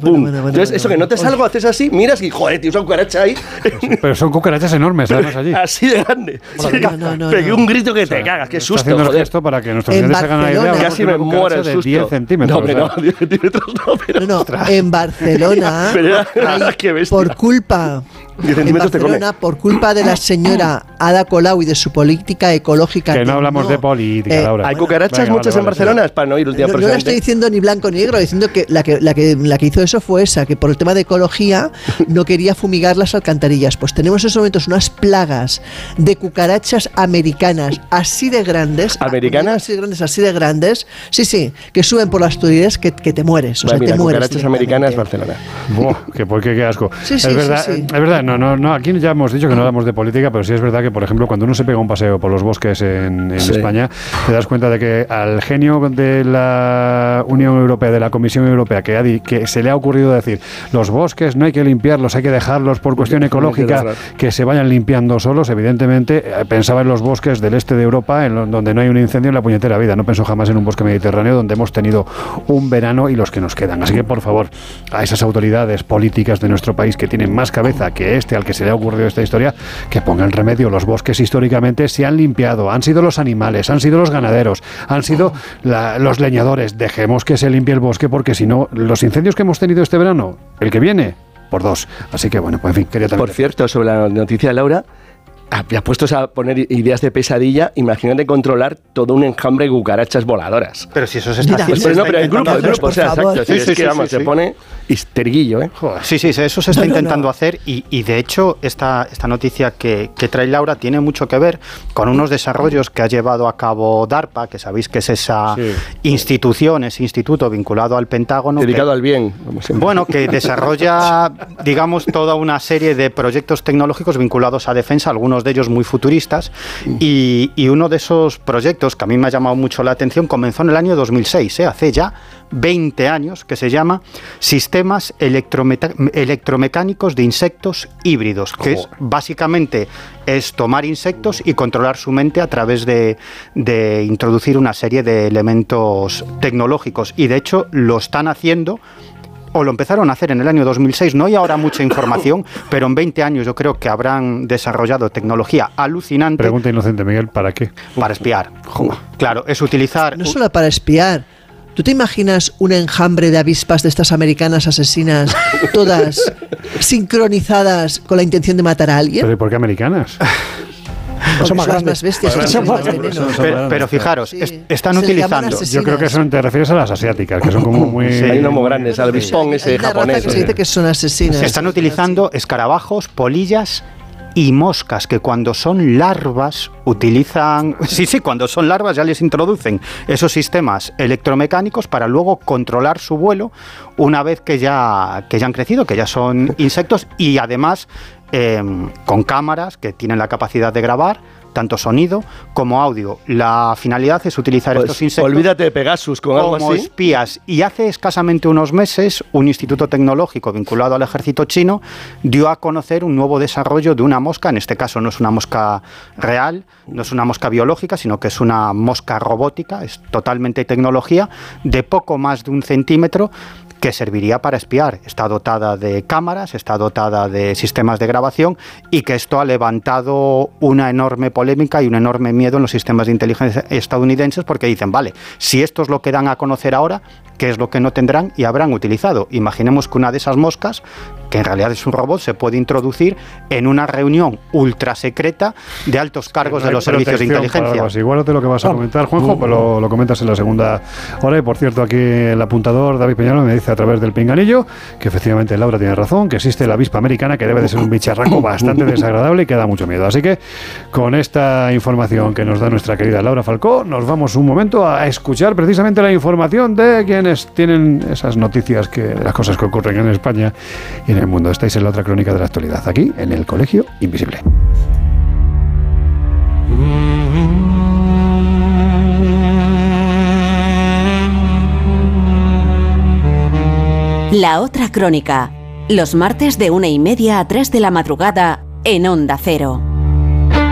¡pum! Entonces, eso que notes algo, haces así, miras y, joder, tío, esa cucaracha ahí. Pero son cucarachas enormes, además, allí. Así de grande. Pegué un grito que te cagas, qué susto, haciendo joder. esto para que nuestros clientes se hagan una idea. Casi me muero el susto. 10 centímetros. No, no, 10 centímetros no, pero... No, en Barcelona, qué bestia. por culpa... En Barcelona, por culpa de la señora Ada Colau y de su política ecológica. Que no hablamos de política, Laura. Hay cucarachas muchas en Barcelona, es para no ir un día No le estoy diciendo ni blanco ni negro, diciendo que la que hizo eso fue esa, que por el tema de ecología no quería fumigar las alcantarillas. Pues tenemos en esos momentos unas plagas de cucarachas americanas así de grandes. ¿Americanas? Así de grandes. Sí, que suben por las tuberías que te mueres. O sea, mira, te mueres. Cucarachas americanas, Barcelona. Qué asco. Sí, es verdad. No, aquí ya hemos dicho que no hablamos de política, pero sí es verdad que, por ejemplo, cuando uno se pega un paseo por los bosques en España, te das cuenta de que al genio de la Unión Europea, de la Comisión Europea, que se le ha ocurrido decir, los bosques no hay que limpiarlos, hay que dejarlos por cuestión ecológica, que se vayan limpiando solos, evidentemente pensaba en los bosques del este de Europa, donde no hay un incendio en la puñetera vida. No pensó jamás en un bosque mediterráneo donde hemos tenido un verano y los que nos quedan. Así que, por favor, a esas autoridades políticas de nuestro país que tienen más cabeza que al que se le ha ocurrido esta historia, que pongan remedio. Los bosques históricamente se han limpiado, han sido los animales, han sido los ganaderos, han sido los leñadores. Dejemos que se limpie el bosque, porque si no, los incendios que hemos tenido este verano, el que viene, por 2. Así que bueno, pues en fin, quería también... Por cierto, sobre la noticia de Laura, ya puestos a poner ideas de pesadilla, imagínate controlar todo un enjambre de cucarachas voladoras. Pero si eso se está haciendo. Pero en grupo, o sea, exacto. Se pone histerguillo, ¿eh? Joder. Sí, eso se está intentando hacer y de hecho esta noticia que trae Laura tiene mucho que ver con unos desarrollos que ha llevado a cabo DARPA, que sabéis que es esa institución, ese instituto vinculado al Pentágono. Dedicado al bien. Bueno, que desarrolla, digamos, toda una serie de proyectos tecnológicos vinculados a defensa, algunos de ellos muy futuristas, y uno de esos proyectos que a mí me ha llamado mucho la atención comenzó en el año 2006, hace ya 20 años, que se llama Sistemas Electromecánicos de Insectos Híbridos, que básicamente es tomar insectos y controlar su mente a través de introducir una serie de elementos tecnológicos, y de hecho lo están haciendo, o lo empezaron a hacer en el año 2006, no hay ahora mucha información, pero en 20 años yo creo que habrán desarrollado tecnología alucinante. Pregunta inocente, Miguel, ¿para qué? Para espiar. Claro, es utilizar... No solo para espiar. ¿Tú te imaginas un enjambre de avispas de estas americanas asesinas, todas sincronizadas con la intención de matar a alguien? ¿Pero por qué americanas? Son más bestias, son más venenos. Pero fijaros, están utilizando... Yo creo que te refieres a las asiáticas, que son como muy... Hay unos muy grandes, al avispón ese japonés. Que se dice que son asesinas. Están utilizando escarabajos, polillas y moscas, que cuando son larvas utilizan... cuando son larvas ya les introducen esos sistemas electromecánicos para luego controlar su vuelo una vez que ya han crecido, que ya son insectos, y además con cámaras que tienen la capacidad de grabar tanto sonido como audio. La finalidad es utilizar estos insectos... Olvídate de Pegasus con algo así. Como espías. Y hace escasamente unos meses, un instituto tecnológico vinculado al ejército chino dio a conocer un nuevo desarrollo de una mosca. En este caso no es una mosca real, no es una mosca biológica, sino que es una mosca robótica, es totalmente tecnología, de poco más de 1 centímetro, que serviría para espiar. Está dotada de cámaras, está dotada de sistemas de grabación, y que esto ha levantado una enorme polémica y un enorme miedo en los sistemas de inteligencia estadounidenses, porque dicen, vale, si esto es lo que dan a conocer ahora, ¿qué es lo que no tendrán y habrán utilizado? Imaginemos que una de esas moscas, que en realidad es un robot, se puede introducir en una reunión ultra secreta de altos cargos de los servicios de inteligencia. Igual no te lo que vas a comentar, Juanjo, pues lo comentas en la segunda hora. Y por cierto, aquí el apuntador David Peñalba me dice a través del pinganillo que efectivamente Laura tiene razón, que existe la avispa americana, que debe de ser un bicharraco bastante desagradable y que da mucho miedo. Así que con esta información que nos da nuestra querida Laura Falcó, nos vamos un momento a escuchar precisamente la información de quienes tienen esas noticias, de las cosas que ocurren en España y en el mundo. Estáis en la otra crónica de la actualidad, aquí en el Colegio Invisible. La otra crónica, los martes de 1:30 a 3 de la madrugada en Onda Cero.